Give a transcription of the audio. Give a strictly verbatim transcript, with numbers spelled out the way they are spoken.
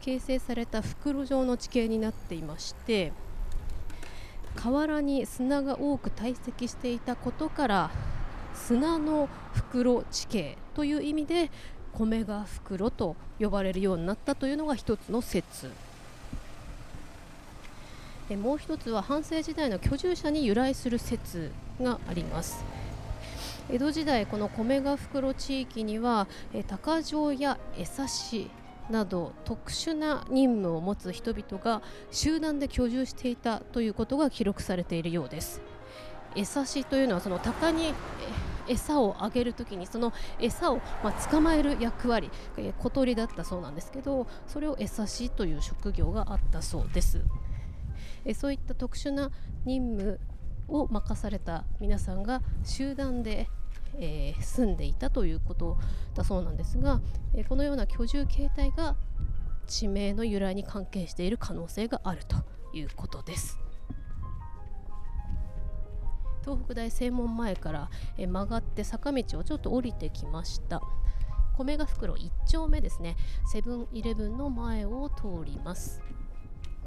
形成された袋状の地形になっていまして、河原に砂が多く堆積していたことから砂の袋地形という意味で米が袋と呼ばれるようになったというのが一つの説。でもう一つは藩政時代の居住者に由来する説があります。江戸時代、この米が袋地域には鷹匠や江差など特殊な任務を持つ人々が集団で居住していたということが記録されているようです。江差というのはその鷹に餌をあげるときにその餌をまあ捕まえる役割、えー、小鳥だったそうなんですけど、それを江差という職業があったそうです。えー、そういった特殊な任務を任された皆さんが集団でえー、住んでいたということだそうなんですが、えー、このような居住形態が地名の由来に関係している可能性があるということです。東北大正門前から、えー、曲がって坂道をちょっと降りてきました。米が袋いっ丁目ですね、セブンイレブンの前を通ります。